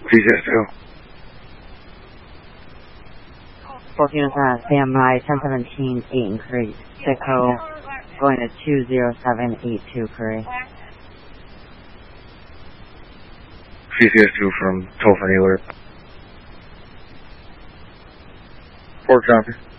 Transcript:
CCS2. 14 is CMI 1017 8 increase. Sicko going to 20782 Curry. CCS2 from Tolford alert. Fort copy.